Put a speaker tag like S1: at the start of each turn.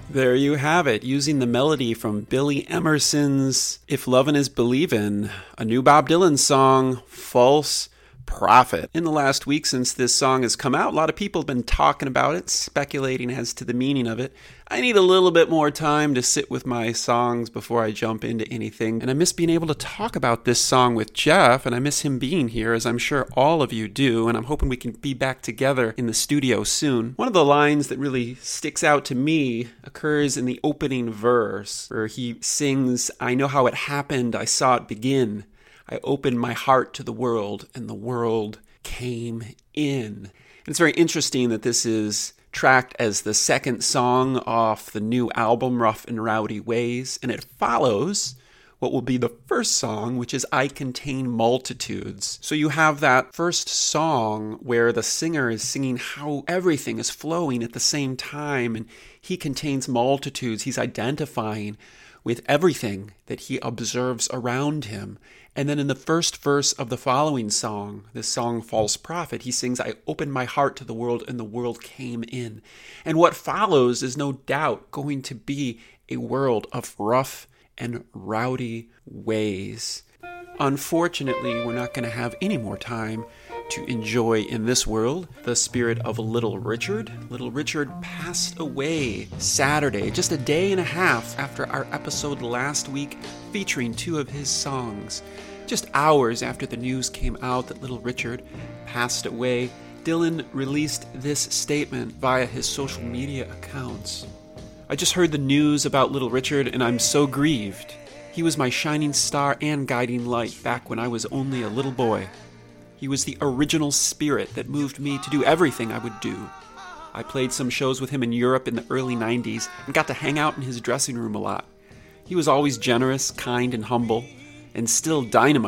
S1: There you have it, using the melody from Billy Emerson's If Lovin' Is Believin', a new Bob Dylan song, False Prophet. In the last week since this song has come out, a lot of people have been talking about it, speculating as to the meaning of it. I need a little bit more time to sit with my songs before I jump into anything, and I miss being able to talk about this song with Jeff, and I miss him being here, as I'm sure all of you do, and I'm hoping we can be back together in the studio soon. One of the lines that really sticks out to me occurs in the opening verse, where he sings, "I know how it happened, I saw it begin. I opened my heart to the world, and the world came in." And it's very interesting that this is tracked as the second song off the new album, Rough and Rowdy Ways, and it follows what will be the first song, which is I Contain Multitudes. So you have that first song where the singer is singing how everything is flowing at the same time, and he contains multitudes. He's identifying with everything that he observes around him. And then in the first verse of the following song, this song False Prophet, he sings, I opened my heart to the world and the world came in. And what follows is no doubt going to be a world of rough and rowdy ways. Unfortunately, we're not going to have any more time to enjoy in this world the spirit of Little Richard. Little Richard passed away Saturday, just a day and a half after our episode last week featuring two of his songs. Just hours after the news came out that Little Richard passed away, Dylan released this statement via his social media accounts. I just heard the news about Little Richard and I'm so grieved. He was my shining star and guiding light back when I was only a little boy. He was the original spirit that moved me to do everything I would do. I played some shows with him in Europe in the early 90s and got to hang out in his dressing room a lot. He was always generous, kind, and humble, and still dynamite